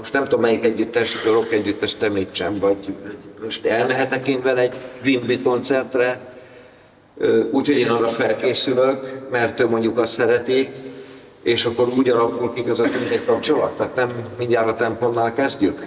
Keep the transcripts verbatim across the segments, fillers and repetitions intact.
most nem tudom melyik együttes, a rock együttest említsem, vagy most elmehetek én vele egy Quimby koncertre, úgyhogy én arra felkészülök, mert ő mondjuk azt szereti, és akkor úgy alakul ki közöttünk egy kapcsolat, tehát nem mindjárt a tempónál kezdjük.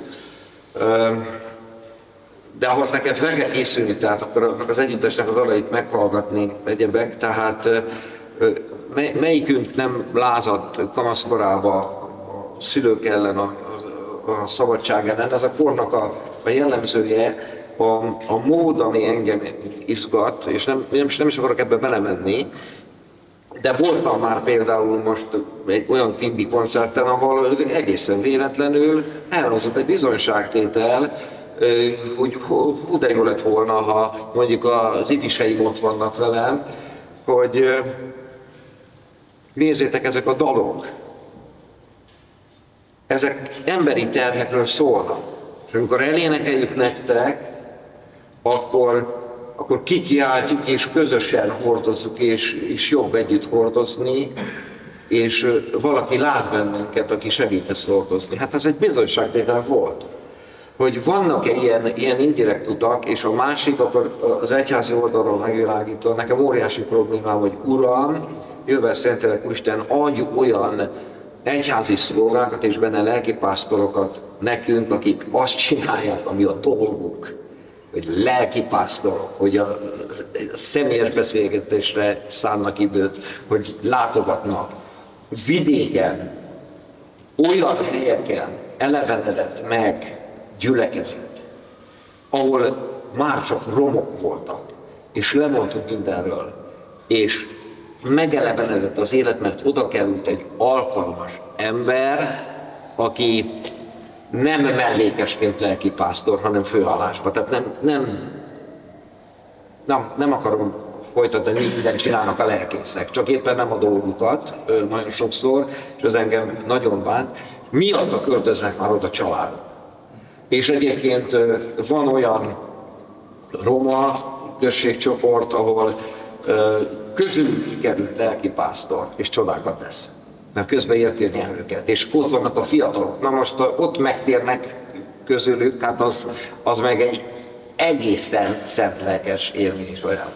De ahhoz nekem fel kell készülni, tehát akkor az együttesnek az dalait meghallgatni egyebek, tehát melyikünk nem lázadt kamaszkorába a szülők ellen, a, a, a szabadság ellen, ez a kornak a, a jellemzője, a, a mód, ami engem izgat, és nem, nem, nem is akarok ebbe belemenni, de voltam már például most egy olyan Quimby koncerten, ahol egészen véletlenül elhozott egy bizonyságtétel, hogy hú de jó lett volna, ha mondjuk az ifjúseim ott vannak velem, hogy nézzétek, ezek a dalok, ezek emberi terhekről szólnak. És amikor elénekeljük nektek, akkor, akkor kikiáltjuk és közösen hordozzuk, és, és jobb együtt hordozni, és valaki lát bennünket, aki segít ezt hordozni. Hát ez egy bizonyságtétel volt. Hogy vannak-e ilyen, ilyen indirekt utak, és a másik, akkor az egyházi oldalról megvilágítva, nekem óriási problémám, hogy Uram, jövel szentelek Úristen, adj olyan egyházi szolgákat és benne lelkipásztorokat nekünk, akik azt csinálják, ami a dolguk, hogy lelkipásztorok, hogy a, a személyes beszélgetésre szánnak időt, hogy látogatnak vidéken, olyan helyeken elevenedett meg gyülekezet, ahol már csak romok voltak, és lemondtuk mindenről, és megelevenedett az élet, mert oda került egy alkalmas ember, aki nem mellékesként lelkipásztor, hanem főállásban. Tehát nem, nem, nem, nem akarom folytatni, hogy mindent csinálnak a lelkészek, csak éppen nem a dolgukat nagyon sokszor, és ez engem nagyon bánt. Miatta költöznek már oda családok. És egyébként van olyan roma községcsoport, ahol közülük kikerült lelkipásztor, és csodákat tesz. Mert közben értérni őket, és ott vannak a fiatalok. Na most ott megtérnek közülük, hát az, az meg egy egészen szent lelkes élmény is olyan.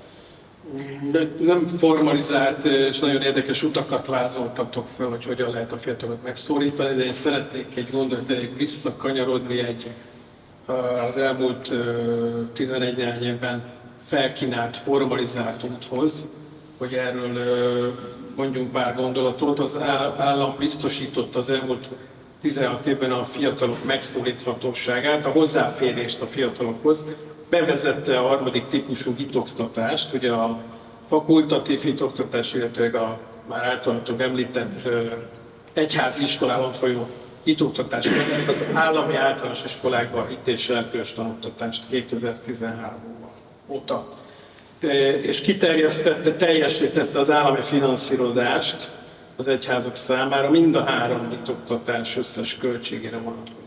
De nem formalizált és nagyon érdekes utakat vázoltatok fel, hogy hogyan lehet a fiatalokat megszólítani, de én szeretnék egy gondolatot visszakanyarodni egy az elmúlt tizenegy évben felkínált, formalizált úthoz, hogy erről mondjunk pár gondolatot. Az állam biztosította az elmúlt tizenhat évben a fiatalok megszólíthatóságát, a hozzáférést a fiatalokhoz, bevezette a harmadik típusú hitoktatást, ugye a fakultatív hitoktatás, illetve a már általatok említett egyházi iskolában folyó hitoktatás, az állami általános iskolákban hit és lelkős tanoktatást kétezer-tizenhárom óta. És kiterjesztette, teljesítette az állami finanszírozást az egyházak számára, mind a három hitoktatás összes költségére vonatkozóan.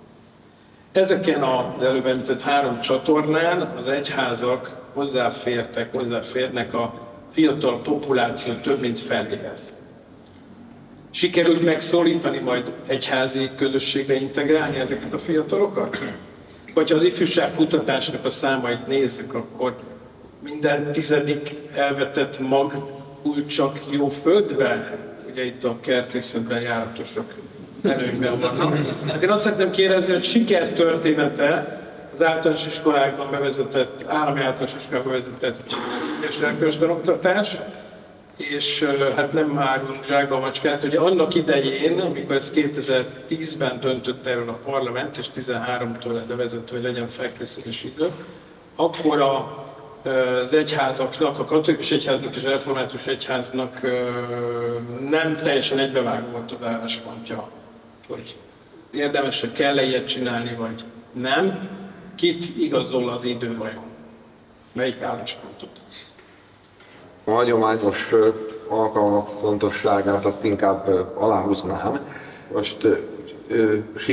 Ezeken az előbb említett három csatornán az egyházak hozzáfértek, hozzáférnek a fiatal populáció több mint feléhez. Sikerült megszólítani, majd egyházi közösségbe integrálni ezeket a fiatalokat? Vagy ha az ifjúságkutatásnak a számait nézzük, akkor minden tizedik elvetett mag ül csak jó földbe? Ugye itt a kertészetben járatosok előnyben vannak. Hát én azt szeretném kérdezni, hogy sikertörténete az általános iskolákban bevezetett, állami általános iskolákban bevezetett és lelkős tanoktatás, és hát nem árulunk zsákba a macskát, ugye annak idején, amikor ez kétezer-tízben döntött erről a parlament, és tizenháromtól lett bevezetve, hogy legyen felkészülési idő, akkor a, az egyházaknak, a katolikus egyháznak és a református egyháznak nem teljesen egybevágó volt az álláspontja, hogy érdemes-e, kell-e ilyet csinálni, vagy nem. Kit igazol az idő vajon? Melyik álláspontot? A hagyományos alkalmak fontosságát azt inkább aláhúznám. Most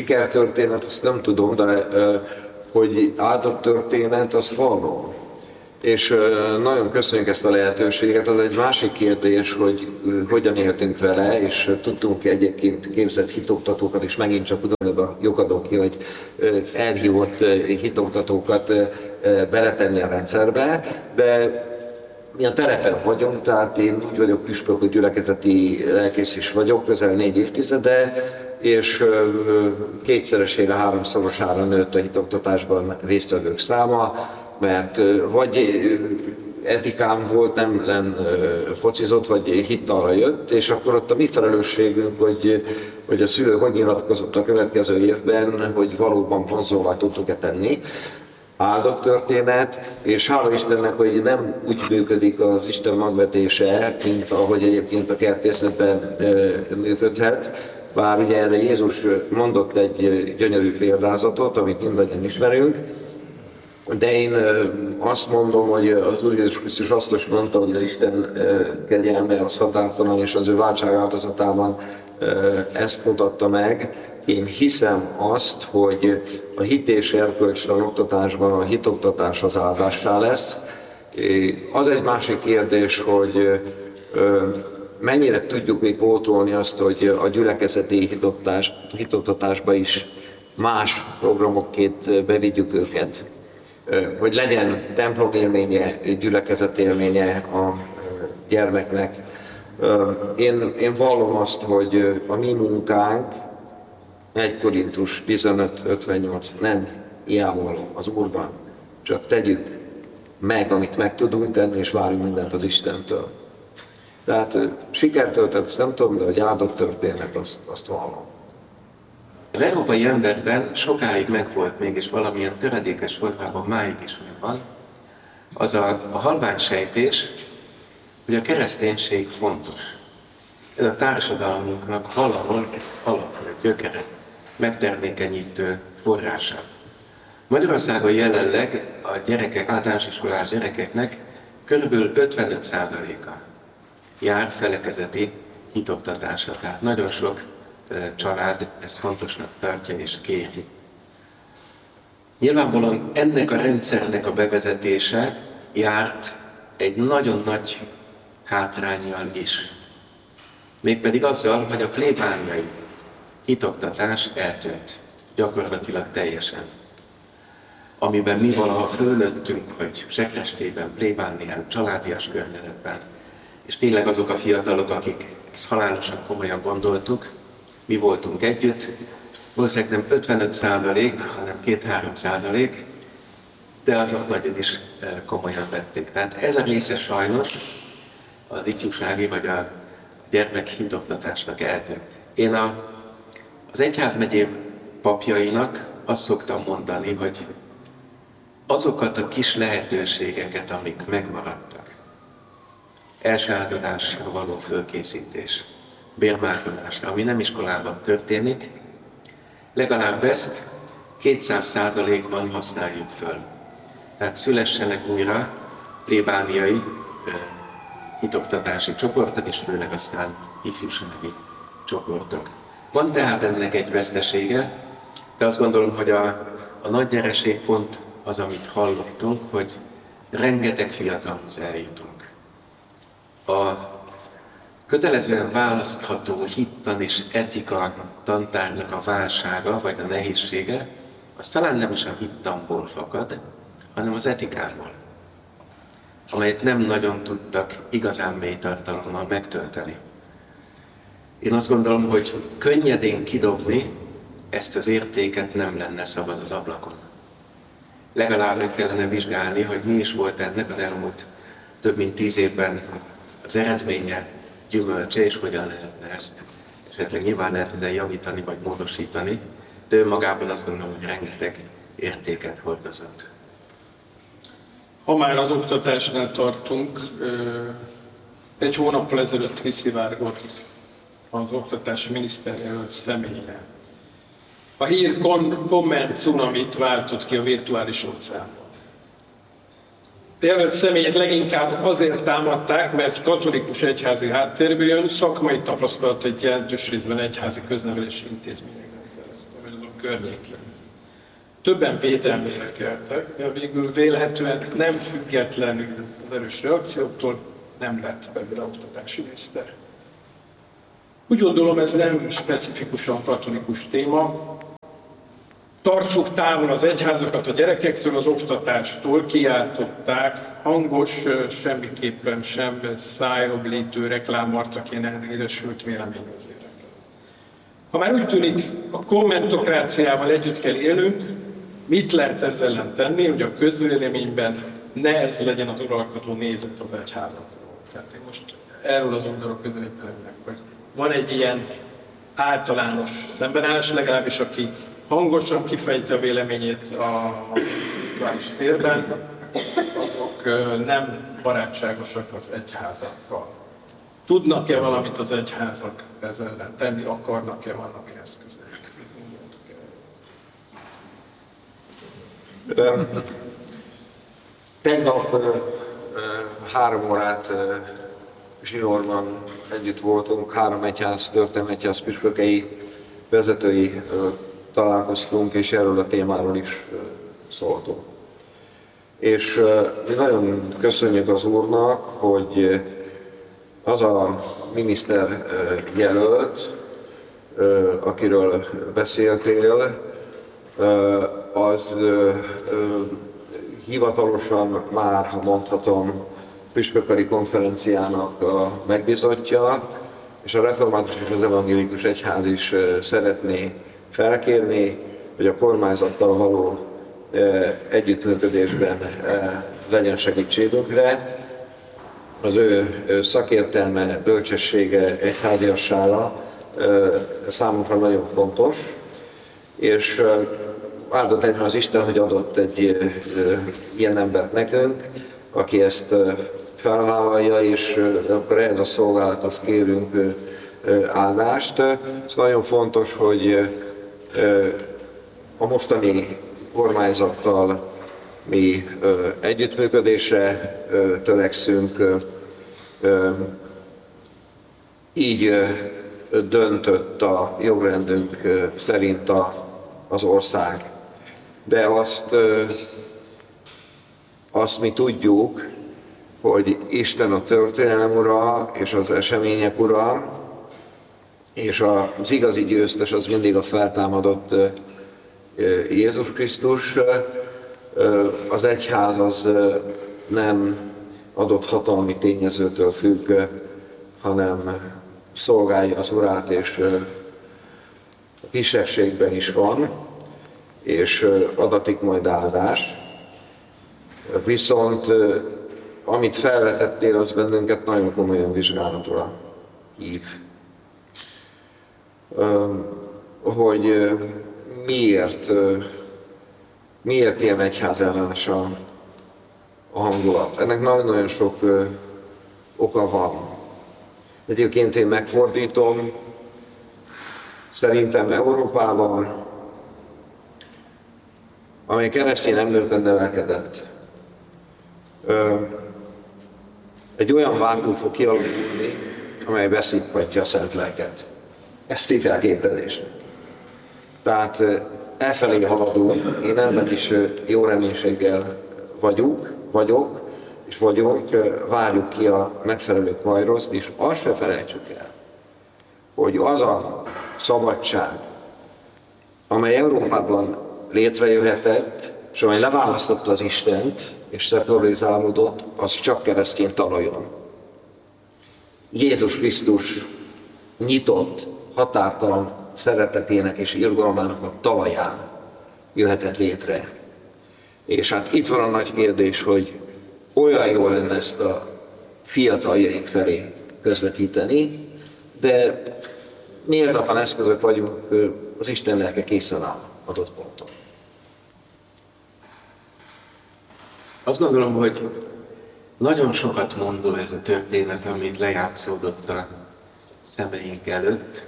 sikertörténet, azt nem tudom, de hogy áldott történet, azt hallom. És nagyon köszönjük ezt a lehetőséget. Az egy másik kérdés, hogy hogyan éltünk vele, és tudtunk egyébként képzett hitoktatókat, és megint csak ugyanaz a jogadók ki, hogy elhívott hitoktatókat beletenni a rendszerbe, de mi a terepen vagyunk, tehát én úgy vagyok püspök, hogy gyülekezeti lelkész is vagyok, közel négy évtizede, és kétszeresére, háromszorosára nőtt a hitoktatásban résztvevők száma, mert vagy etikám volt, nem len focizott, vagy hittalra jött, és akkor ott a mi felelősségünk, hogy, hogy a szülő hogy nyilatkozott a következő évben, hogy valóban vonzóvá tudtuk-e tenni. Áldott történet, és hála Istennek, hogy nem úgy működik az Isten magvetése, mint ahogy egyébként a kertészetben működhet. Bár ugye erre Jézus mondott egy gyönyörű példázatot, amit mindannyian ismerünk, de én azt mondom, hogy az Úr Jézus Krisztus azt is mondta, hogy az Isten kegyelme az határtalan, és az ő váltság áldozatában ezt mutatta meg. Én hiszem azt, hogy a hit és erkölcstan oktatásban a hitoktatás az áldássá lesz. Az egy másik kérdés, hogy mennyire tudjuk még pótolni azt, hogy a gyülekezeti hitoktatás, hitoktatásba is más programokként bevigyük őket. Hogy legyen templom élménye, gyülekezet élménye a gyermeknek. Én, én vallom azt, hogy a mi munkánk egy Korintus tizenöt ötvennyolc nem hiába az Úrban, csak tegyük meg, amit meg tudunk tenni, és várjunk mindent az Istentől. Tehát sikertöltet, ezt nem tudom, de hogy áldott történet, azt, azt vallom. Az európai emberben sokáig megvolt mégis valamilyen töredékes formában, máig is van, az a, a halványsejtés, hogy a kereszténység fontos. Ez a társadalmunknak valahol egy alap, gyökere, megtermékenyítő forrása. Magyarországon jelenleg a gyerekek, általános iskolás gyerekeknek kb. ötvenöt százaléka jár felekezeti hitoktatásra. Tehát nagyon sok család ezt fontosnak tartja és kéri. Nyilvánvalóan ennek a rendszernek a bevezetése járt egy nagyon nagy hátránnyal is. Mégpedig azzal, hogy a plébániai hitoktatás eltűnt, gyakorlatilag teljesen. Amiben mi valaha fölöttünk, hogy sekrestében, plébánián, családias környezetben, és tényleg azok a fiatalok, akik ezt halálosan komolyan gondoltuk, mi voltunk együtt, valószínűleg nem ötvenöt százalék, hanem két-három százalék, de azok nagyon is komolyan vették. Tehát ez a része sajnos az ifjúsági vagy a gyermek hitoktatásnak eltűnt. Én a, az egyházmegyéb papjainak azt szoktam mondani, hogy azokat a kis lehetőségeket, amik megmaradtak, elsáldozásra való fölkészítés, bérmárkodásra, ami nem iskolában történik, legalább ezt kétszáz százalékban használjuk föl. Tehát szülessenek újra plébániai hitoktatási csoportok, és főleg aztán ifjúsági csoportok. Van tehát ennek egy vesztesége, de azt gondolom, hogy a, a nagy nyereség pont az, amit hallottunk, hogy rengeteg fiatalhoz eljutunk. A kötelezően választható hittan és etika tantárnak a válsága, vagy a nehézsége, az talán nem is a hittanból fakad, hanem az etikából, amelyet nem nagyon tudtak igazán mély tartalommal megtölteni. Én azt gondolom, hogy könnyedén kidobni ezt az értéket nem lenne szabad az ablakon. Legalább meg kellene vizsgálni, hogy mi is volt ennek az elmúlt több mint tíz évben az eredménye, gyümölcse, és hogyan lehetne ezt esetleg nyilván lehet ezen javítani vagy módosítani, de önmagában azt gondolom, hogy rengeteg értéket hordozott. Ha már az oktatásnál tartunk, egy hónappal ezelőtt kiszivárgott az oktatási miniszterjelölt személye. A hír komment cunamit váltott ki a virtuális óceánban. A jelölt személyét leginkább azért támadták, mert katolikus egyházi háttérből jön, szakmai tapasztalat egy jelentős részben egyházi köznevelési intézményekben szerezte, vagy azok környékén. többen védelmére keltek, de végül vélhetően nem függetlenül az erős reakcióktól nem lett belőle oktatási miniszter. Úgy gondolom, ez nem specifikusan katolikus téma. Tartsuk távol az egyházakat a gyerekektől, az oktatástól, kiáltották hangos, semmiképpen sem szájroblítő reklámarcaként elhíresült véleményvezérek. Ha már úgy tűnik, a kommentokráciával együtt kell élnünk, mit lehet ezzel ellen tenni, hogy a közvéleményben ne ez legyen az uralkodó nézet az egyházakról. Tehát én most erről az oldalról közelítenek, hogy van egy ilyen általános szembenállás, legalábbis aki hangosan kifejti a véleményét a virtuális térben, azok nem barátságosak az egyházakkal. Tudnak-e valamit az egyházak ezzel ellen tenni, akarnak-e valami eszközök? Tegnap három órát Zsinórban együtt voltunk, három egyház, történelmi egyház püspökei, vezetői találkoztunk, és erről a témáról is szóltunk. És mi nagyon köszönjük az Úrnak, hogy az a miniszter jelölt, akiről beszéltél, az hivatalosan már, ha mondhatom, püspököri konferenciának a megbízottja, és a református és az evangélikus egyház is szeretné felkérni, hogy a kormányzattal való együttműködésben legyen segítségünkre. Az ő szakértelme, bölcsessége, egyháziassága számunkra nagyon fontos, és áldott legyen az Isten, hogy adott egy ilyen embert nekünk, aki ezt felvállalja, és akkor ehhez a szolgálathoz kérünk áldást. Ez nagyon fontos, hogy a mostani kormányzattal mi együttműködésre törekszünk, így döntött a jogrendünk szerint az ország. De azt, azt mi tudjuk, hogy Isten a történelem ura és az események ura, és az igazi győztes az mindig a feltámadott Jézus Krisztus. Az egyház az nem adott hatalmi tényezőtől függ, hanem szolgálja az Urát, és a kisebbségben is van, és adatik majd áldás. Viszont amit felvetettél, az bennünket nagyon komolyan vizsgálatra hív. Hogy miért, miért ilyen egyházellenes a, a hangulat. Ennek nagyon-nagyon sok oka van. Egyébként én megfordítom, szerintem Európában, amely keresztény emlőkön nevelkedett, egy olyan vákum fog kialakulni, amely beszippantja a szent lelket. Ezt hívják ébredésnek. Tehát elfelé haladunk, én ebben is jó reménységgel vagyunk, vagyok, és vagyunk, várjuk ki a megfelelő kajroszt, és azt se felejtsük el, hogy az a szabadság, amely Európában létrejöhetett, és amely leválasztotta az Istent, és szekularizálódott, az csak keresztény talajon. Jézus Krisztus nyitott, határtalan szeretetének és irgalmának a talaján jöhetett létre. És hát itt van a nagy kérdés, hogy olyan jó lenne ezt a fiataljaink felé közvetíteni, de méltatlan eszközök vagyunk, az Isten lelke készen áll adott ponton. Azt gondolom, hogy nagyon sokat mondó ez a történet, amit lejátszódott a szemeink előtt,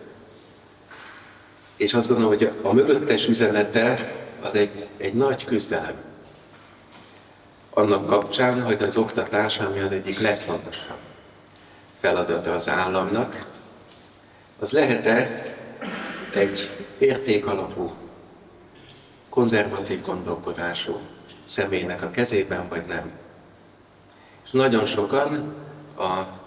és azt gondolom, hogy a mögöttes üzenete az egy, egy nagy küzdelem. Annak kapcsán, hogy az oktatás, ami az egyik legfontosabb feladata az államnak, az lehet-e egy értékalapú konzervatív gondolkodású személynek a kezében, vagy nem. És nagyon sokan a,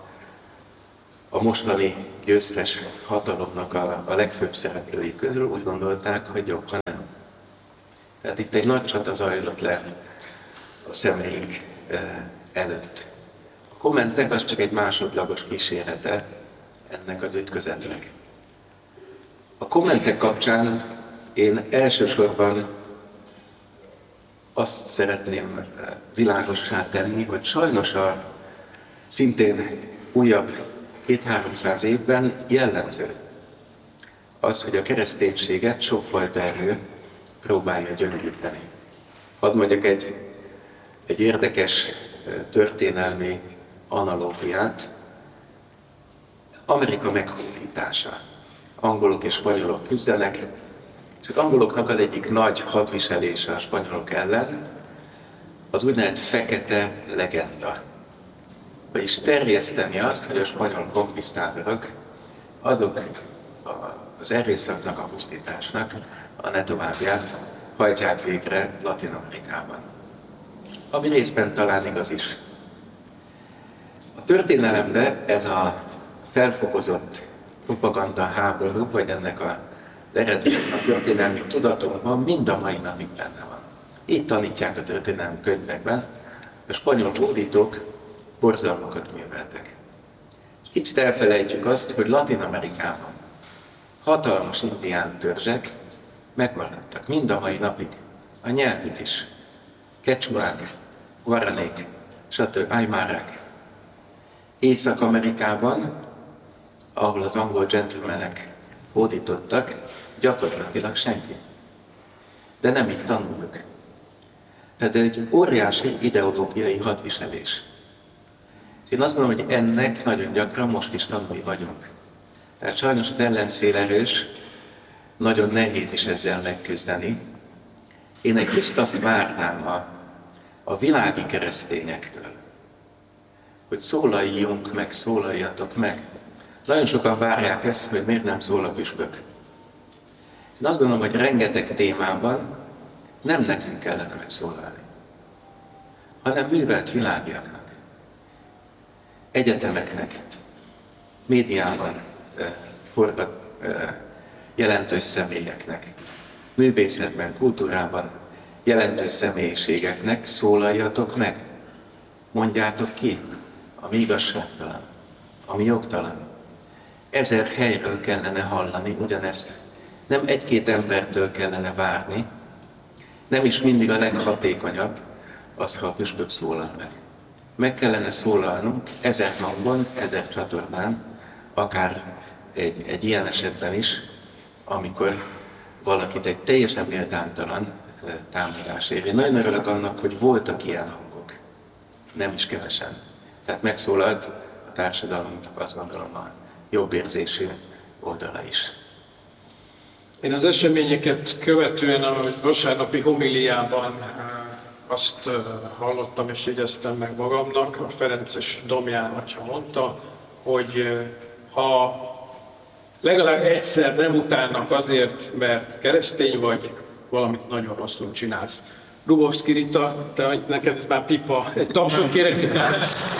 a mostani győztes hatalomnak a, a legfőbb szereplői közül úgy gondolták, hogy jobb, ha nem. Tehát itt egy nagy csata zajlott le a szemeink előtt. A kommentek az csak egy másodlagos kísérete ennek az ütközetnek. A kommentek kapcsán én elsősorban azt szeretném világossá tenni, hogy sajnos a szintén újabb kétszáz-háromszáz évben jellemző az, hogy a kereszténységet sokfajta erő próbálja gyöngíteni. Hadd mondjak egy, egy érdekes történelmi analógiát. Amerika meghódítása. Angolok és spanyolok küzdenek, és az angoloknak az egyik nagy hadviselése a spanyolok ellen az úgynevezett fekete legenda. Vagyis terjeszteni azt, hogy a spanyol konkvisztádorok azok az erőszaknak, a pusztításnak a ne továbbját hajtják végre Latin-Amerikában. Ami részben talán igaz is. A történelemben ez a felfokozott propaganda háború, vagy ennek a eredménynek a történelmi tudatunkban mind a mai napig benne van. Így tanítják a történelmi könyvekben, a spanyol hódítók borzalmakat műveltek. Kicsit elfelejtjük azt, hogy Latin-Amerikában hatalmas indián törzsek megmaradtak mind a mai napig. A nyelvük is. Quechuák, guaranék, stb. Aymárák. Észak-Amerikában, ahol az angol gentlemanek hódítottak, gyakorlatilag senki. De nem így tanuljuk. Tehát ez egy óriási ideológiai hadviselés. Én azt gondolom, hogy ennek nagyon gyakran most is tanulni vagyunk. Tehát sajnos az ellenszél erős, nagyon nehéz is ezzel megküzdeni. Én egy kicsit azt várnám a, a világi keresztényektől, hogy szólaljunk meg, szólaljatok meg. Nagyon sokan várják ezt, hogy miért nem szól a püspök. Én azt gondolom, hogy rengeteg témában nem nekünk kellene megszólalni, hanem művelt világiaknak, egyetemeknek, médiában forgat, jelentős személyeknek, művészetben, kultúrában jelentős személyiségeknek szólaljatok meg. Mondjátok ki, ami igazságtalan, ami jogtalan. Ezer helyről kellene hallani ugyanezt. Nem egy-két embertől kellene várni, nem is mindig a leghatékonyabb az, ha a püspök szólal meg. Meg kellene szólalnunk ezer hangon, ezer csatornán, akár egy, egy ilyen esetben is, amikor valakit egy teljesen méltánytalan támadás ér. Én nagyon örülök annak, hogy voltak ilyen hangok. Nem is kevesen. Tehát megszólalt a társadalomnak, azt gondolom, a jobb érzésű oldala is. Én az eseményeket követően, ahogy vasárnapi homiliában azt hallottam és jegyeztem meg magamnak, a Ferences Damján atya mondta, hogy ha legalább egyszer nem utálnak azért, mert keresztény vagy, valamit nagyon rosszul csinálsz. Dubovszki Rita, te, neked ez már pipa. Egy tapsot kérek Ritának.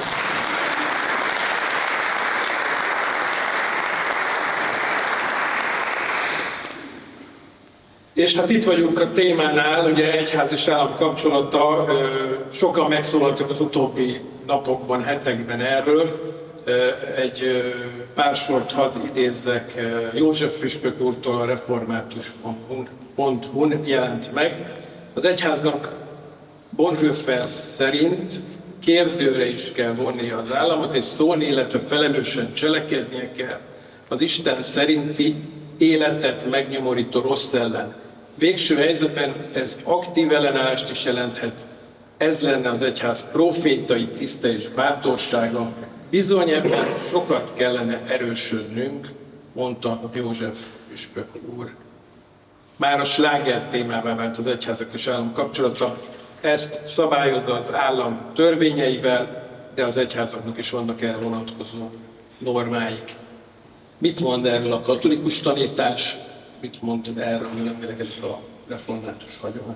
És hát itt vagyunk a témánál, ugye egyház és állam kapcsolata, sokan megszólaltak az utóbbi napokban, hetekben erről. Egy pár sort hadd idézzek József püspök úrtól a református pont hu-n jelent meg. Az egyháznak Bonhoeffer szerint kérdőre is kell vonnia az államot, és szólni, illetve felelősen cselekednie kell az Isten szerinti életet megnyomorító rossz ellen. Végső helyzetben ez aktív ellenállást is jelenthet. Ez lenne az egyház profétai tiszte és bátorsága. Bizony ebben sokat kellene erősödnünk, mondta József püspök úr. Már a sláger témává vált az egyházak és állam kapcsolata. Ezt szabályozza az állam törvényeivel, de az egyházaknak is vannak erre vonatkozó normáik. Mit mond erről a katolikus tanítás? mit mondtad erről, mindenkinek ez a református hagyomány?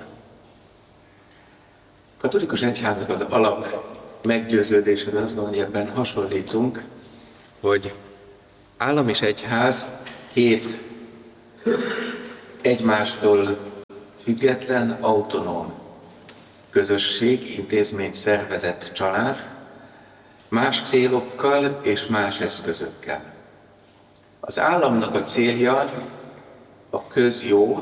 A katolikus egyháznak az alap meggyőződése, azt gondolom, hogy ebben hasonlítunk, hogy állam és egyház két egymástól független, autonóm közösség, intézmény, szervezet, család, más célokkal és más eszközökkel. Az államnak a célja a közjó,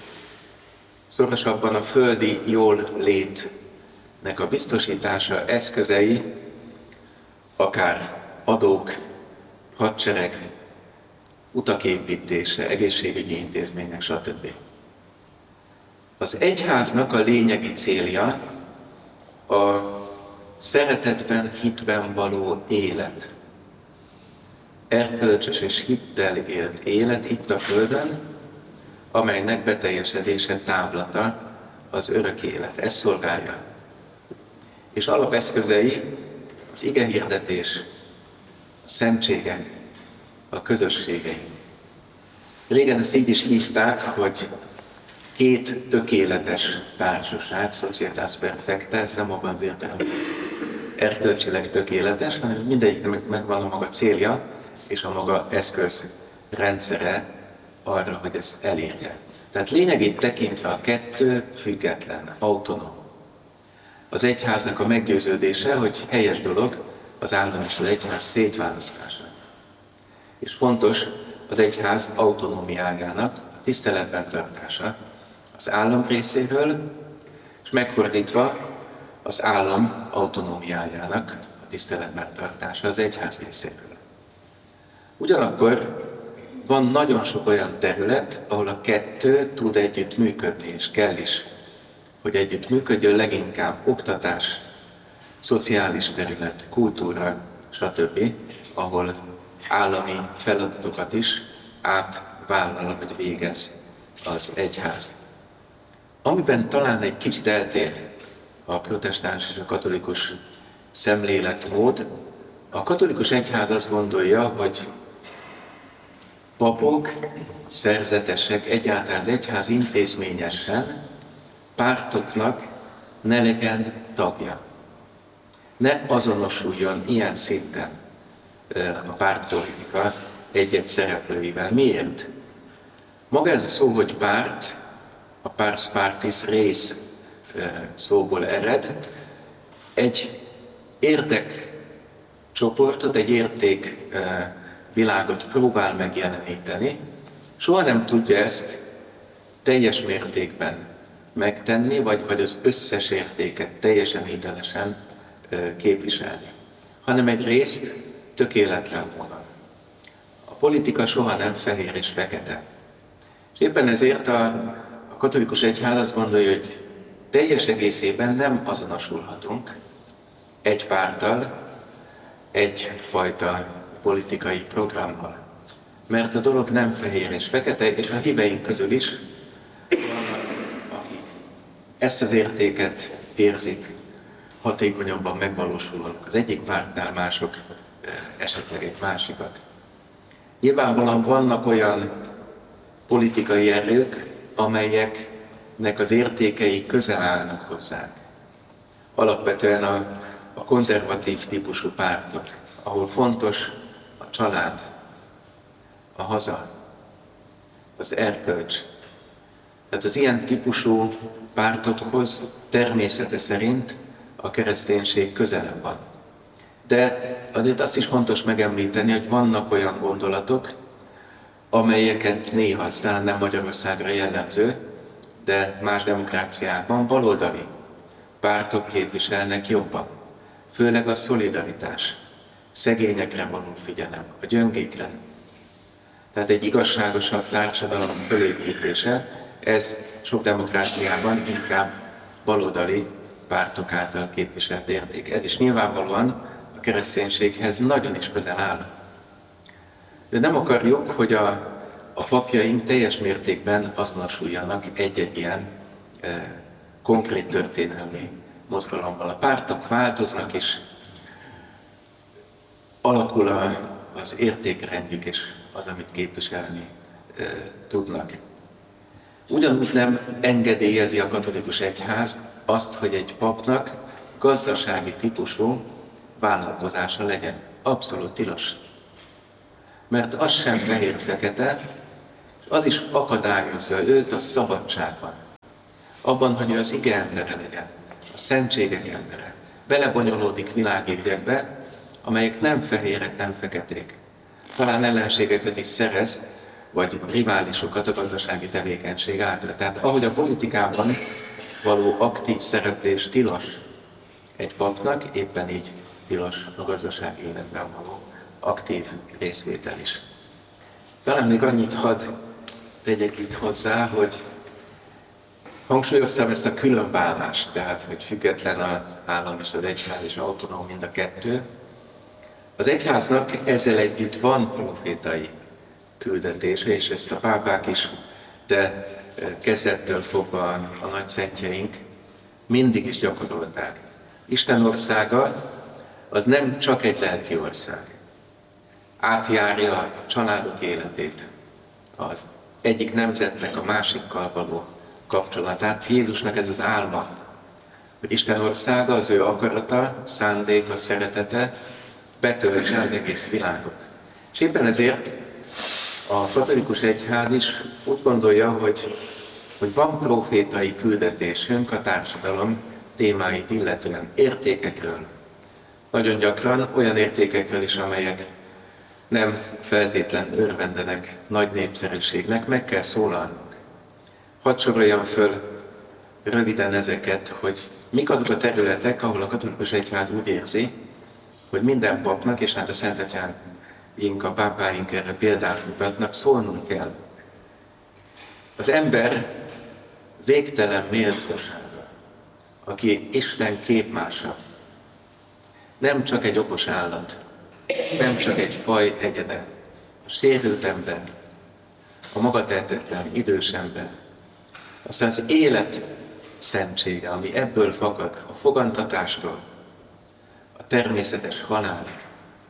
szorosabban a földi jól létnek a biztosítása, eszközei, akár adók, hadsereg, utak építése, egészségügyi intézmények, stb. Az egyháznak a lényegi célja a szeretetben, hitben való élet. Erkölcsös és hittel élt élet itt a Földön, amelynek beteljesedése távlata az örök élet. Ez szolgálja. És alapeszközei az igehirdetés, a szentségek, a közösségei. Régen ezt így is hívták, hogy két tökéletes társaság, societas perfecta, ez nem abban az értelemben erkölcsileg tökéletes, hanem mindegyiknek megvan a maga célja és a maga eszközrendszere arra, hogy ezt elérje. Tehát lényegét tekintve a kettő független, autonóm. Az egyháznak a meggyőződése, hogy helyes dolog az állam és az egyház szétválasztása. És fontos az egyház autonómiájának a tiszteletben tartása az állam részéről, és megfordítva az állam autonómiájának a tiszteletben tartása az egyház részéről. Ugyanakkor van nagyon sok olyan terület, ahol a kettő tud együtt működni, és kell is, hogy együtt működjön, leginkább oktatás, szociális terület, kultúra, stb., ahol állami feladatokat is átvállal, vagy végez az egyház. Amiben talán egy kicsit eltér a protestáns és a katolikus szemléletmód, a katolikus egyház azt gondolja, hogy papok, szerzetesek, egyáltalán az egyház intézményesen pártoknak ne legyen tagja. Ne azonosuljon ilyen szinten a pártpolitika egy-egy szereplőivel. Miért? Maga ez a szó, hogy párt, a pars partis rész szóból ered, egy érdekcsoportot, egy értékvilágot próbál megjeleníteni, soha nem tudja ezt teljes mértékben megtenni, vagy, vagy az összes értéket teljesen hitelesen képviselni, hanem egy részt tökéletlen vonal. A politika soha nem fehér és fekete. És éppen ezért a, a katolikus egyház azt gondolja, hogy teljes egészében nem azonosulhatunk egy párttal, egyfajta politikai programmal. Mert a dolog nem fehér és fekete, és a híveink közül is vannak, akik ezt az értéket érzik hatékonyabban megvalósulnak az egyik pártnál, mások esetleg egy másikat. Nyilvánvalóan vannak olyan politikai erők, amelyeknek az értékei közel állnak hozzánk. Alapvetően a, a konzervatív típusú pártok, ahol fontos a család, a haza, az erkölcs. Tehát az ilyen típusú pártokhoz természete szerint a kereszténység közelebb van. De azért azt is fontos megemlíteni, hogy vannak olyan gondolatok, amelyeket néha, aztán nem Magyarországra jellemző, de más demokráciákban baloldali pártok képviselnek jobban. Főleg a szolidaritás, szegényekre való figyelem, a gyöngékre. Tehát egy igazságosabb társadalom fölépítése, ez sok demokráciában inkább baloldali pártok által képviselt érték. Ez is nyilvánvalóan a kereszténységhez nagyon is közel áll. De nem akarjuk, hogy a, a papjaink teljes mértékben azonosuljanak egy-egy ilyen e, konkrét történelmi mozgalommal. A pártok változnak is, alakul a, az értékrendjük és az, amit képviselni e, tudnak. Ugyanúgy nem engedélyezi a katolikus egyház azt, hogy egy papnak gazdasági típusú vállalkozása legyen. Abszolút tilos. Mert az sem fehér-fekete, és az is akadályozza őt a szabadságban. Abban, hogy ő az ige embere legyen, a szentségek embere. Belebonyolódik világügyekbe, amelyek nem fehérek, nem feketék. Talán ellenségeket is szerez, vagy riválisokat a gazdasági tevékenység által. Tehát ahogy a politikában való aktív szereplés tilos egy papnak, éppen így tilos a gazdasági életben való aktív részvétel is. Talán még annyit hadd tegyek itt hozzá, hogy hangsúlyoztam ezt a különválást, tehát hogy független az állam és az egyház és autonóm mind a kettő. Az egyháznak ezzel együtt van profétai küldetése, és ezt a pápák is, de kezdettől fogva a nagyszentjeink mindig is gyakorolták. Isten országa az nem csak egy lelki ország. Átjárja a családok életét, az egyik nemzetnek a másikkal való kapcsolatát. Jézusnak ez az álma, hogy Isten országa, az ő akarata, szándéka, szeretete betöltse az egész világot. És éppen ezért a katolikus egyház is úgy gondolja, hogy, hogy van profétai küldetésünk a társadalom témáit illetően, értékekről. Nagyon gyakran olyan értékekről is, amelyek nem feltétlen örvendenek nagy népszerűségnek, meg kell szólalnunk. Hadd soroljam föl röviden ezeket, hogy mik azok a területek, ahol a katolikus egyház úgy érzi, hogy minden papnak, és hát a szentegyházaink, a pápáink erre példát mutatnak, szólnunk kell. Az ember végtelen méltósága, aki Isten képmása, nem csak egy okos állat, nem csak egy faj egyede, a sérült ember, a magatehetetlen idős ember, aztán az élet szentsége, ami ebből fakad, a fogantatástól, a természetes halálig,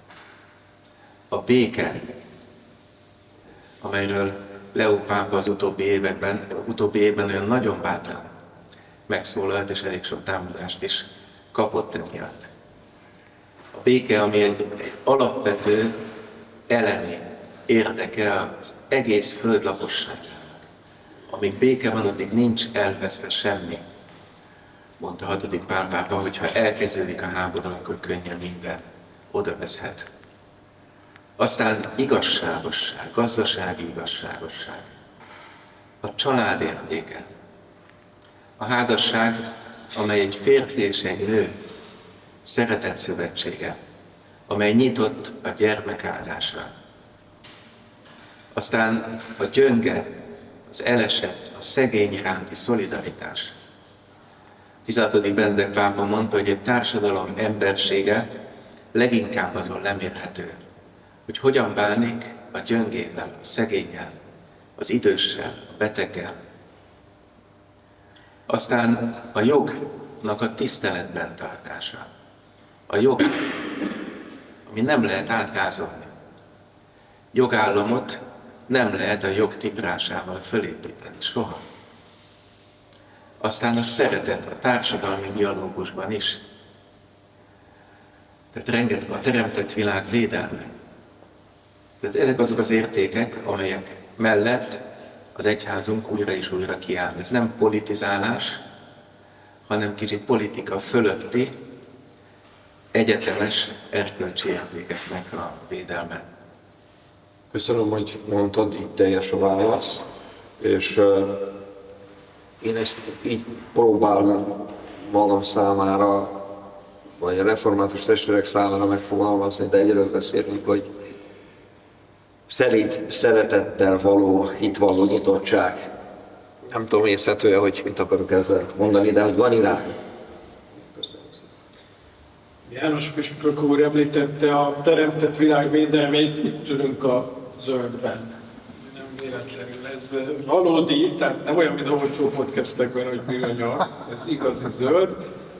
a béke, amelyről Leó pápa az utóbbi években, utóbbi évben olyan nagyon bátran megszólalt, és elég sok támadást is kapott emiatt. A béke, ami egy, egy alapvető elemi érdeke az egész föld lakosságának. Amíg béke van, addig nincs elveszve semmi. Mondta a hatodik Pál pápa, hogy ha elkezdődik a háború, akkor könnyen minden odaveszhet. Aztán igazságosság, gazdasági igazságosság. A család értéke. A házasság, amely egy férfi és egy nő szeretett szövetsége, amely nyitott a gyermek áldásra. Aztán a gyönge, az elesett, a szegény iránti szolidaritás. tizenhatodik Benedek pápa mondta, hogy egy társadalom embersége leginkább azon lemérhető, hogy hogyan bánik a gyöngével, a szegénnyel, az időssel, a beteggel. Aztán a jognak a tiszteletben tartása. A jog, ami nem lehet átgázolni. Jogállamot nem lehet a jog tiprásával fölépíteni, soha. Aztán a szeretet a társadalmi dialógusban is. Tehát rengeteg a teremtett világ védelme. Tehát ezek azok az értékek, amelyek mellett az egyházunk újra és újra kiáll. Ez nem politizálás, hanem kicsit politika fölötti, egyetemes erkölcsi értékeknek a védelme. Köszönöm, hogy mondtad, így teljes a válasz, és uh, én ezt így próbálom magam számára, vagy a református testvérek számára megfogalmazni, de egyről beszélünk, hogy szerint szeretettel való, itt való nyitottság. Nem tudom érthetően, hogy mit akarok ezzel mondani, de hogy van irány. János püspök úr említette a teremtett világ védelmét, itt ülünk a zöldben. Nem véletlenül ez valódi, tehát nem olyan, mint a olcsó podcastekben, hogy műanyag, ez igazi zöld.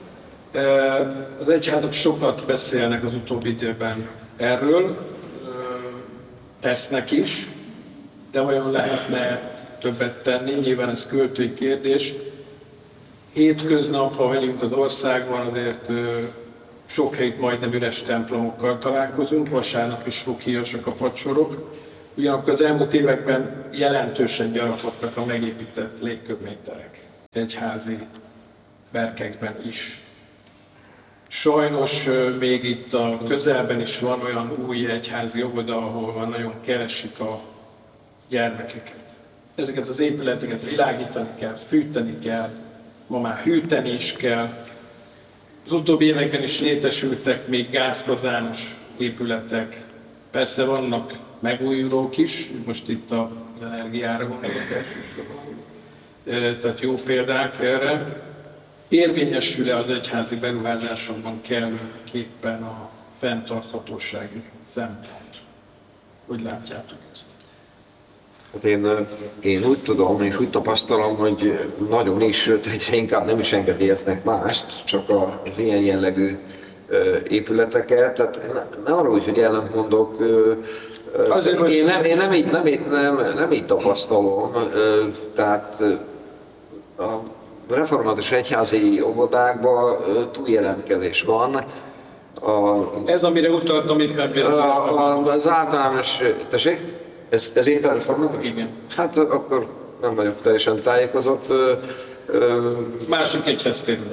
Az egyházak sokat beszélnek az utóbbi időben erről, tesznek is, de olyan lehetne többet tenni, nyilván ez költői kérdés. Hétköznap, ha megyünk az országban, azért sok helyt majdnem üres templomokkal találkozunk, vasárnap is foghíjasak a padsorok. Ugyanakkor az elmúlt években jelentősen gyarapodtak a megépített légköbméterek, egyházi berkekben is. Sajnos még itt a közelben is van olyan új egyházi óvoda, ahol nagyon keresik a gyermekeket. Ezeket az épületeket világítani kell, fűteni kell, ma már hűteni is kell. Az utóbbi években is létesültek még gázkazános épületek. Persze vannak megújulók is, most itt az energiára gondolok elsősorban. Tehát jó példák erre. Érvényesül-e az egyházi beruházásokban kellőképpen a fenntarthatósági szempont? Hogy látjátok ezt? Hát én, én úgy tudom, és úgy tapasztalom, hogy nagyon is, sőt egyre inkább nem is engedélyeznek mást, csak az ilyen jellegű épületeket. Tehát ne, ne arra úgy, hogy ellent mondok, Azért, én, nem, én nem, így, nem, így, nem, nem így tapasztalom. Tehát a református egyházi óvodákban túljelentkezés van. A, Ez, amire utaltam itt nem a, az általános... Tessék? Ez, ez éppen református? Igen. Hát akkor nem vagyok teljesen tájékozott. Másik egyház például.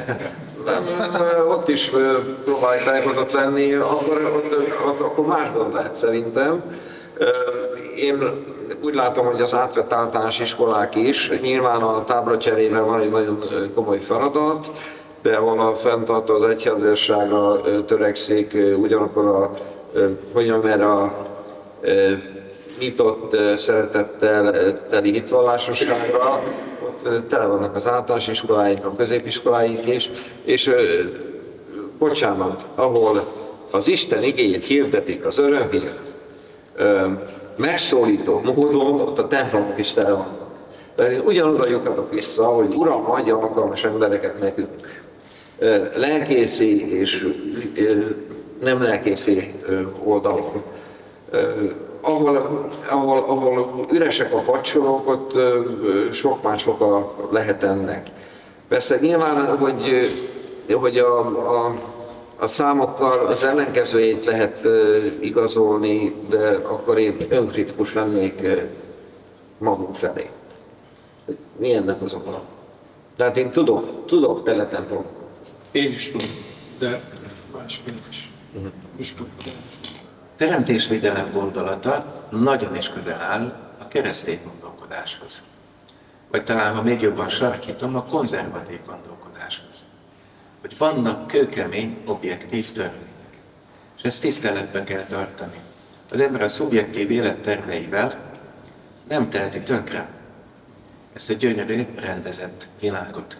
Ott is próbálj tájékozott lenni, akkor, ott, ott, akkor másban lehet szerintem. Én úgy látom, hogy az átvett általános iskolák is, nyilván a táblacserével van egy nagyon komoly feladat, de ahol a fenntartó az egyházasságra törekszik, ugyanakkor a, hogyan mert a nyitott szeretettel teli hitvallásosságra, ott tele vannak az általános iskoláink, a középiskoláink is, és bocsánat, ahol az Isten igéjét hirdetik, az örömhírt, megszólító módon, ott a templomok is tele vannak. De ugyanoda lyukadok vissza, hogy Uram, adja alkalmas embereket nekünk. Lelkészi és nem lelkészi oldalon. Ahol, ahol, ahol üresek a padsorok, ott sok más oka lehet ennek. Persze nyilván, hogy, hogy a, a, a számokkal az ellenkezőjét lehet igazolni, de akkor én önkritikus lennék magunk felé. Mi ennek az oka? Tehát én tudok, tudok teletemplom. Én is tudom, de másképp is. Uh-huh. is Teremtésvédelem gondolata nagyon is közel áll a keresztény gondolkodáshoz. Vagy talán, ha még jobban sarkítom, a konzervatív gondolkodáshoz. Hogy vannak kőkemény, objektív törvények. És ezt tiszteletben kell tartani. Az ember a szubjektív életterveivel nem teheti tönkre ezt a gyönyörű, rendezett világot.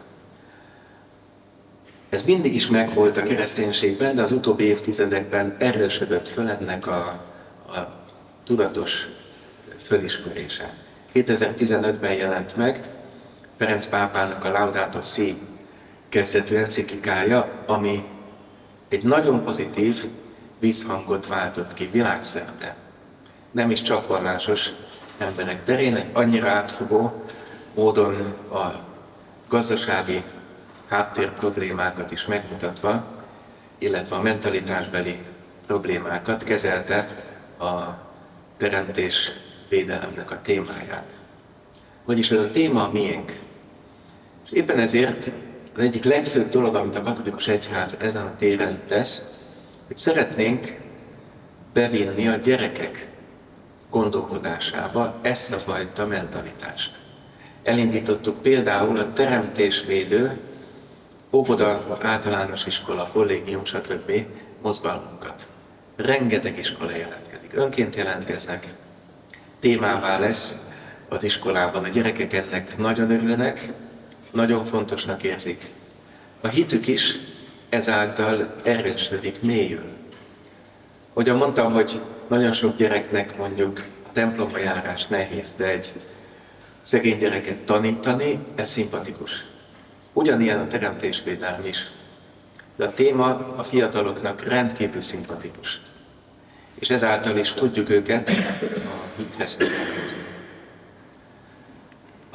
Ez mindig is megvolt a kereszténységben, de az utóbbi évtizedekben erősödött föl ennek a, a tudatos fölismerése. kétezer-tizenötben jelent meg Ferenc pápának a Laudato Si kezdetű enciklikája, ami egy nagyon pozitív visszhangot váltott ki világszerte. Nem is csak vallásos emberek terén, egy annyira átfogó módon a gazdasági háttér problémákat is megmutatva, illetve a mentalitásbeli problémákat kezelte a teremtés védelemnek a témáját. Vagyis ez a téma a miénk. És éppen ezért az egyik legfőbb dolog, amit a katolikus egyház ezen a téren tesz, hogy szeretnénk bevinni a gyerekek gondolkodásába ezt a fajta mentalitást. Elindítottuk például a teremtésvédő óvoda, általános iskola, kollégium, stb. Mozgalmunkat. Rengeteg iskola jelentkezik, önként jelentkeznek. Témává lesz az iskolában. A gyerekek ennek nagyon örülnek, nagyon fontosnak érzik. A hitük is ezáltal erősödik, mélyül. Hogyan mondtam, hogy nagyon sok gyereknek mondjuk templomba járás nehéz, de egy szegény gyereket tanítani, ez szimpatikus. Ugyanilyen a teremtésvédelem is. De a téma a fiataloknak rendkívül szimpatikus. És ezáltal is tudjuk őket a hithez kötelezni.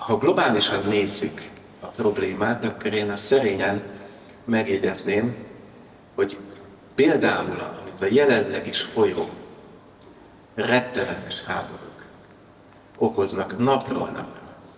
ha globálisan nézzük a problémát, akkor én azt szerényen megjegyezném, hogy például, amit a jelenleg is folyó rettenetes háborúk okoznak napról napra,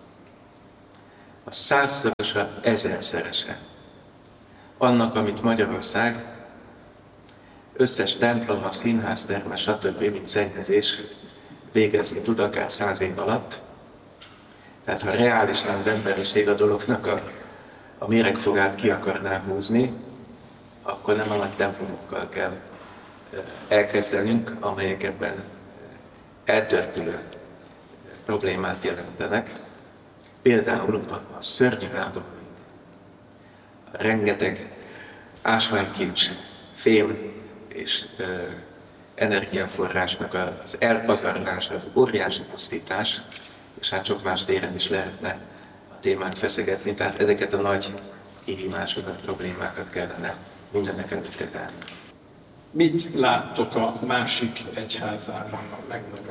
a százszorosa, ezerszerese annak, amit Magyarország összes templom, színház, terme, stb. Mint szennyezés végezni tud akár száz év alatt. Tehát ha reálisan az emberiség a dolognak a, a méregfogát ki akarná húzni, akkor nem a nagy templomokkal kell elkezdenünk, amelyek ebben eltörtülő problémát jelentenek. Például a szörnyű háborúink, a rengeteg ásványkincs, fém és ö, energiaforrásnak az elpazarlása, az óriási pusztítás, és hát sok más téren is lehetne a témát feszegetni, tehát ezeket a nagy kihívásokat, problémákat kellene mindenek előtt kezelni. Mit láttok a másik egyházában a legnagyobb?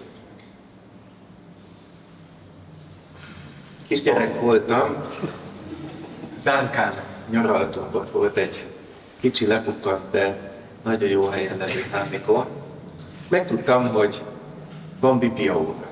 Kisgyerek voltam, Zánkán nyaraltunk, ott volt egy kicsi lepukkant, de nagyon jó helyen levő házikó. Megtudtam, hogy van bibliaóra.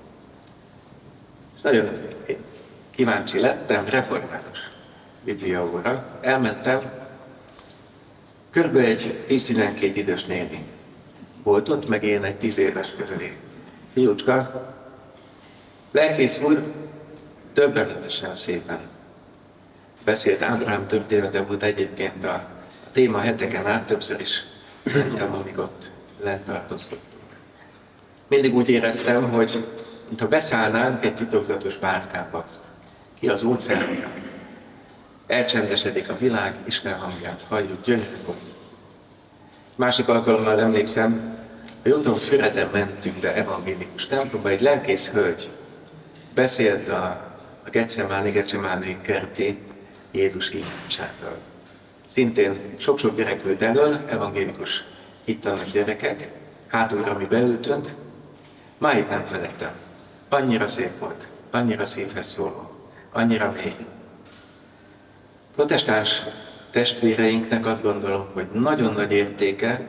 És nagyon kíváncsi lettem, református bibliaóra. Elmentem, körülbelül egy tíz-tizenkét idős néni volt ott, meg én egy tíz éves körüli fiúcska. Lelkész úr döbbenetesen szépen beszélt. Ábrahám története volt egyébként a téma heteken át, többször is mentem, amíg ott lent tartózkodtunk. Mindig úgy éreztem, hogy mintha beszállnánk egy titokzatos bárkába, ki az óceánra. Elcsendesedik a világ, Isten hangját halljuk, gyönyörű volt. Másik alkalommal emlékszem, hogy úton Füreden mentünk be evangélikus templomba, egy lelkész hölgy beszélt a, a Getsemáni, Getsemáni kerti Jézus imádságról. Szintén sok-sok gyerek ült elől, evangélikus hittanos gyerekek, hátulra mi beültünk, máig nem felejtem. Annyira szép volt, annyira szívhez szóló, annyira mély. Protestáns testvéreinknek azt gondolom, hogy nagyon nagy értéke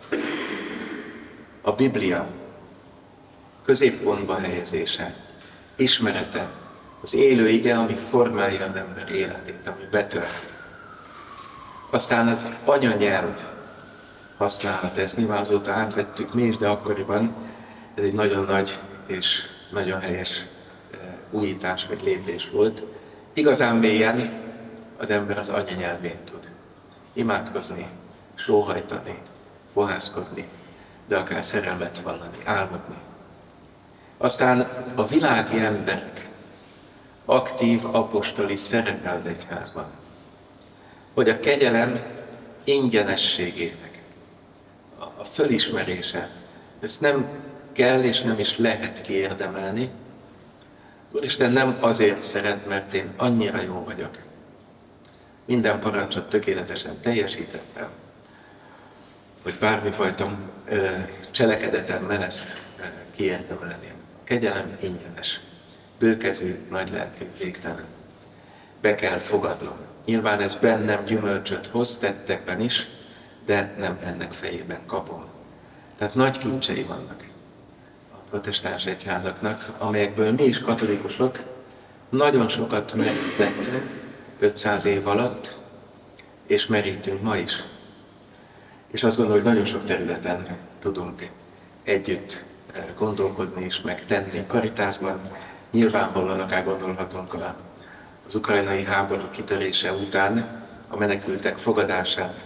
a Biblia középpontba helyezése, ismerete, az élő ige, ami formálja az ember életét, ami betört. Aztán az anyanyelv használat, ezt nyilván azóta átvettük mi is, de akkoriban ez egy nagyon nagy és nagyon helyes újítás vagy lépés volt. Igazán mélyen az ember az anyanyelvén tud imádkozni, sóhajtani, fohászkodni, de akár szerelmet vallani, álmodni. Aztán a világi emberek aktív apostoli szerepe az egyházban, hogy a kegyelem ingyenességének a fölismerése, ezt nem kell és nem is lehet kiérdemelni. Úristen nem azért szeret, mert én annyira jó vagyok. Minden parancsot tökéletesen teljesítettem, hogy bármifajta ö, cselekedetemben ezt ö, kiérdemelném. A kegyelem ingyenes, bőkezű, nagy lelkű, végtelen. Be kell fogadnom. Nyilván ez bennem gyümölcsöt hoz, tettekben is, de nem ennek fejében kapom. Tehát nagy kincsei vannak a protestáns egyházaknak, amelyekből mi is katolikusok nagyon sokat megtettünk ötszáz év alatt, és merítünk ma is. És azt gondolom, hogy nagyon sok területen tudunk együtt gondolkodni és megtenni. Karitásban nyilvánvalóan akár gondolhatunk az ukrajnai háború kitörése után a menekültek fogadását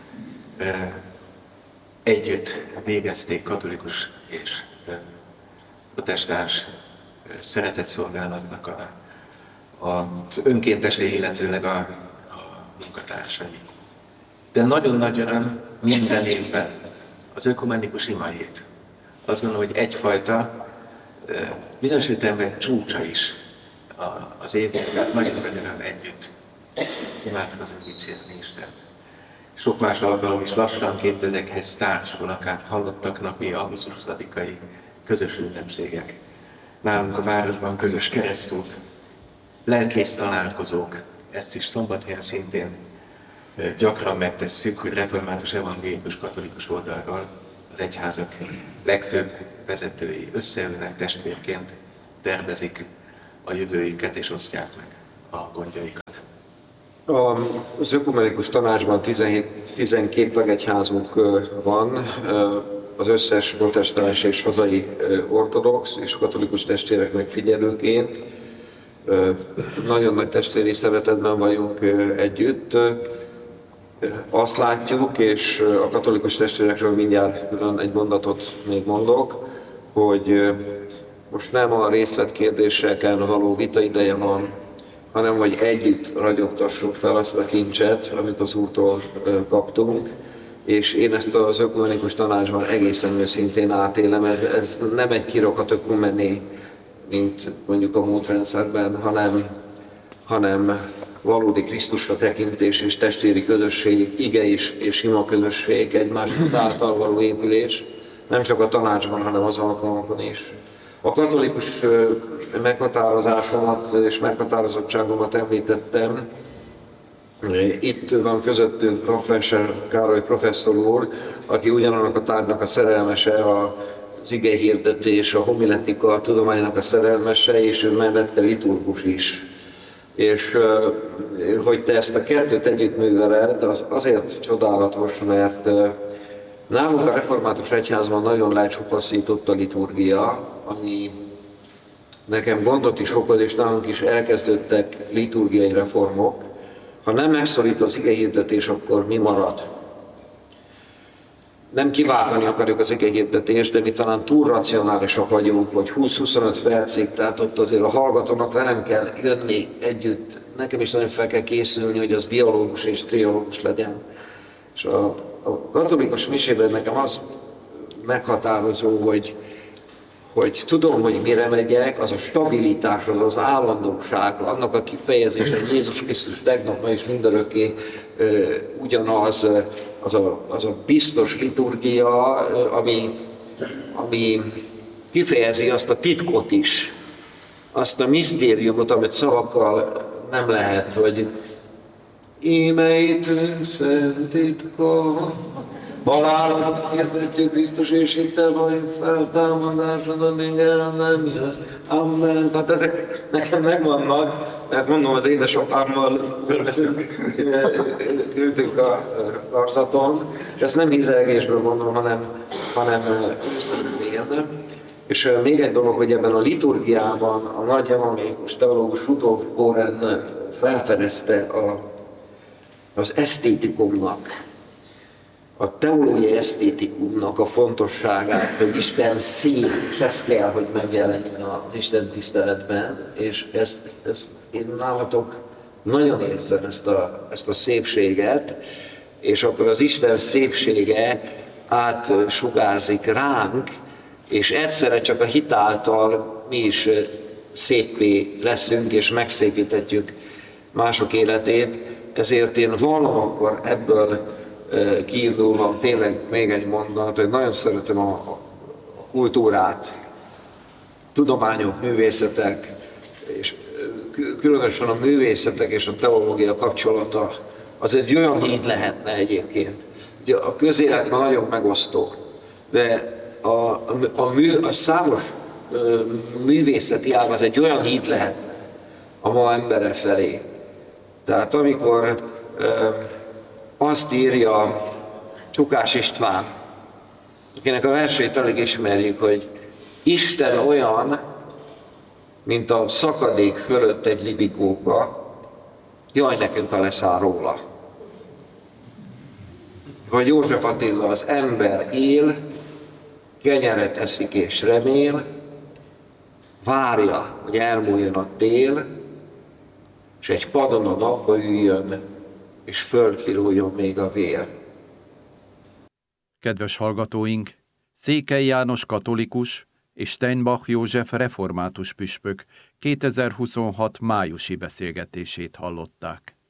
együtt végezték katolikus és protestáns szeretetszolgálatnak a, az önkéntesei, illetőleg a, a munkatársai. De nagyon nagy öröm minden évben az ökumenikus imahét. Azt gondolom, hogy egyfajta bizonyos értelemben csúcsa is az évnek, mert nagyon nagy öröm együtt imádkozunk, dicsérni Istent. Sok más alkalom is lassan kétezekhez társul, akár hallottak napi augusztus huszadikai közös ünnepségek. Nálunk a városban közös keresztút lelkész találkozók, ezt is Szombathelyen szintén gyakran megtesszük, hogy református, evangélikus, katolikus oldalról az egyházak legfőbb vezetői összeülnek testvérként, tervezik a jövőjüket és osztják meg a gondjaikat. Az ökumenikus tanácsban tizenhét, tizenkét tagegyházunk van, az összes protestáns és hazai ortodox és katolikus testvérek megfigyelőként. Nagyon nagy testvéri szeretetben vagyunk együtt. Azt látjuk, és a katolikus testvérekről mindjárt külön egy mondatot még mondok, hogy most nem a részletkérdéseken való vita ideje van, hanem hogy együtt ragyogtassuk fel azt a kincset, amit az Úrtól kaptunk, és én ezt az ökumenikus tanácsban egészen őszintén átélem, ez, ez nem egy kirakat ökumené, mint mondjuk a múlt rendszerben, hanem, hanem valódi Krisztusra tekintés és testvéri közösség, ige és, és ima közösség, egymás által való épülés, nem csak a tanácsban, hanem az alkalmakon is. A katolikus meghatározásomat és meghatározottságomat említettem. Itt van közöttünk Professor Károly professzor úr, aki ugyanannak a tárgynak a szerelmese, az igehirdetés, a homiletika tudománynak a szerelmese, és ő mellette liturgus is. És hogy te ezt a kettőt együtt műveled, az azért csodálatos, mert nálunk a református egyházban nagyon lecsupaszított a liturgia, ami nekem gondot is okoz, és nálunk is elkezdődtek liturgiai reformok. Ha nem megszorít az igehirdetés, akkor mi marad? Nem kiváltani akarjuk az igehirdetést, de mi talán túl racionálisak vagyunk, hogy húsz-huszonöt percig, tehát ott azért a hallgatónak velem kell jönni együtt. Nekem is nagyon fel kell készülni, hogy az dialógus és triológus legyen. És a, a katolikus misében nekem az meghatározó, hogy, hogy tudom, hogy mire megyek, az a stabilitás, az az állandóság, annak a kifejezése, hogy Jézus Krisztus tegnap, ma és mindörökké ugyanaz, az a, az a biztos liturgia, ami, ami kifejezi azt a titkot is, azt a misztériumot, amit szavakkal nem lehet, hogy ímeitünk szent titka, halálodat hirdetjük Krisztus, és itt te vagy feltámadásodon, igen, nem jössz. Amen. Tehát ezek nekem megvannak, mert mondom, az édesapámmal ültünk a karzaton, és ezt nem hízelgésből mondom, hanem, hanem őszintén. És még egy dolog, hogy ebben a liturgiában a nagy evangélikus teológus Rudolf Bohren felfedezte a, az esztétikumnak, a teológiai esztétikumnak a fontosságát, hogy Isten szép, és ez kell, hogy megjelenjen az Isten tiszteletben, és ezt, ezt én nálatok nagyon érzem, ezt a, ezt a szépséget, és akkor az Isten szépsége átsugárzik ránk, és egyszerre csak a hit által mi is széppé leszünk, és megszépíthetjük mások életét, ezért én vallom akkor ebből kiindulva tényleg még egy mondat, hogy nagyon szeretem a, a kultúrát, tudományok, művészetek, és különösen a művészetek és a teológia kapcsolata, az egy olyan híd lehetne egyébként. Ugye a közélet ma nagyon megosztó, de a, a, a, mű, a számos ö, művészeti ág az egy olyan híd lehetne a ma embere felé. Tehát amikor ö, azt írja Csukás István, akinek a versét elég ismerjük, hogy Isten olyan, mint a szakadék fölött egy libikóka, jaj nekünk, ha leszáll róla. Vagy József Attila, az ember él, kenyeret eszik és remél, várja, hogy elmúljon a tél, és egy padon a napba üljön, és fölpiruljon még a vér. Kedves hallgatóink, Székely János katolikus és Steinbach József református püspök kétezer-huszonhat májusi beszélgetését hallották.